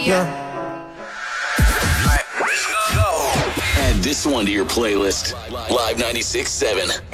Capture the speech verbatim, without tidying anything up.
Yeah. Add this one to your playlist. Live ninety-six point seven.